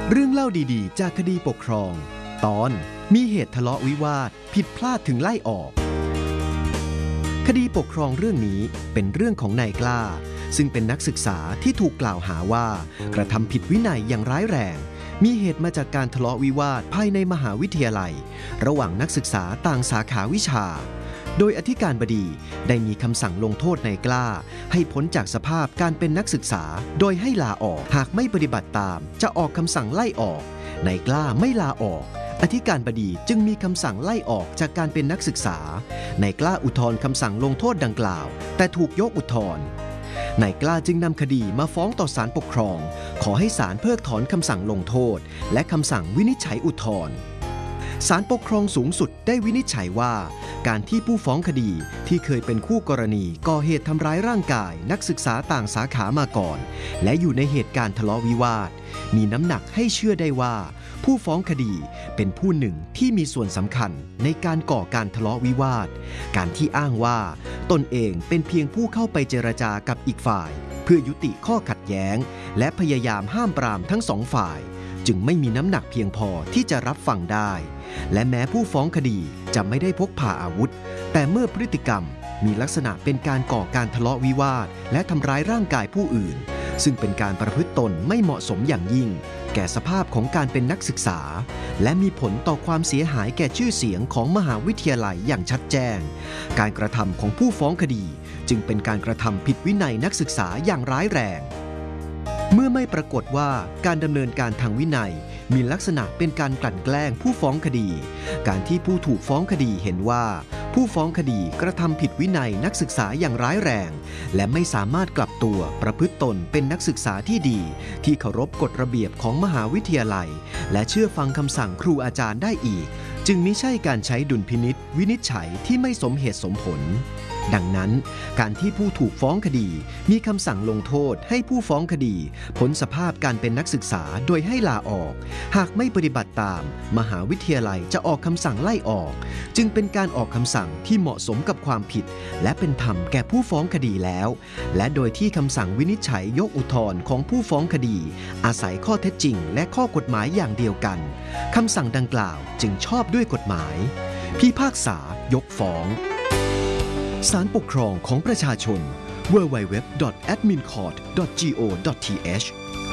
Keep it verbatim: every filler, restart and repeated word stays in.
เรื่องเล่าดีๆจากคดีปกครองตอนมีเหตุทะเลาะวิวาทผิดพลาดถึงไล่ออกคดีปกครองเรื่องนี้เป็นเรื่องของนายกล้าซึ่งเป็นนักศึกษาที่ถูกกล่าวหาว่ากระทำผิดวินัยอย่างร้ายแรงมีเหตุมาจากการทะเลาะวิวาทภายในมหาวิทยาลัยระหว่างนักศึกษาต่างสาขาวิชาโดยอธิการบดีได้มีคำสั่งลงโทษนายกล้าให้พ้นจากสภาพการเป็นนักศึกษาโดยให้ลาออกหากไม่ปฏิบัติตามจะออกคำสั่งไล่ออกนายกล้าไม่ลาออกอธิการบดีจึงมีคำสั่งไล่ออกจากการเป็นนักศึกษานายกล้าอุทธรณ์คำสั่งลงโทษดังกล่าวแต่ถูกยกอุทธรณ์นายกล้าจึงนำคดีมาฟ้องต่อศาลปกครองขอให้ศาลเพิกถอนคำสั่งลงโทษและคำสั่งวินิจฉัยอุทธรณ์ศาลปกครองสูงสุดได้วินิจฉัยว่าการที่ผู้ฟ้องคดีที่เคยเป็นคู่กรณีก่อเหตุทำร้ายร่างกายนักศึกษาต่างสาขามาก่อนและอยู่ในเหตุการณ์ทะเลาะวิวาทมีน้ำหนักให้เชื่อได้ว่าผู้ฟ้องคดีเป็นผู้หนึ่งที่มีส่วนสำคัญในการก่อการทะเลาะวิวาทการที่อ้างว่าตนเองเป็นเพียงผู้เข้าไปเจรจากับอีกฝ่ายเพื่อยุติข้อขัดแย้งและพยายามห้ามปรามทั้งสองฝ่ายจึงไม่มีน้ำหนักเพียงพอที่จะรับฟังได้และแม้ผู้ฟ้องคดีจะไม่ได้พกพาอาวุธแต่เมื่อพฤติกรรมมีลักษณะเป็นการก่อการทะเลาะวิวาทและทำร้ายร่างกายผู้อื่นซึ่งเป็นการประพฤติตนไม่เหมาะสมอย่างยิ่งแก่สภาพของการเป็นนักศึกษาและมีผลต่อความเสียหายแก่ชื่อเสียงของมหาวิทยาลัยอย่างชัดแจ้งการกระทำของผู้ฟ้องคดีจึงเป็นการกระทำผิดวินัยนักศึกษาอย่างร้ายแรงเมื่อไม่ปรากฏว่าการดำเนินการทางวินัยมีลักษณะเป็นการกลั่นแกล้งผู้ฟ้องคดีการที่ผู้ถูกฟ้องคดีเห็นว่าผู้ฟ้องคดีกระทำผิดวินัยนักศึกษาอย่างร้ายแรงและไม่สามารถกลับตัวประพฤติตนเป็นนักศึกษาที่ดีที่เคารพกฎระเบียบของมหาวิทยาลัยและเชื่อฟังคำสั่งครูอาจารย์ได้อีกจึงมิใช่การใช้ดุลพินิจวินิจฉัยที่ไม่สมเหตุสมผลดังนั้นการที่ผู้ถูกฟ้องคดีมีคำสั่งลงโทษให้ผู้ฟ้องคดีพ้นสภาพการเป็นนักศึกษาโดยให้ลาออกหากไม่ปฏิบัติตามมหาวิทยาลัยจะออกคำสั่งไล่ออกจึงเป็นการออกคำสั่งที่เหมาะสมกับความผิดและเป็นธรรมแก่ผู้ฟ้องคดีแล้วและโดยที่คำสั่งวินิจฉัยยกอุทธรณ์ของผู้ฟ้องคดีอาศัยข้อเท็จจริงและข้อกฎหมายอย่างเดียวกันคำสั่งดังกล่าวจึงชอบด้วยกฎหมายพิพากษายกฟ้องศาลปกครองของประชาชน ดับเบิลยู ดับเบิลยู ดับเบิลยู ดอท แอดมินคอร์ท ดอท จี โอ ดอท ที เอช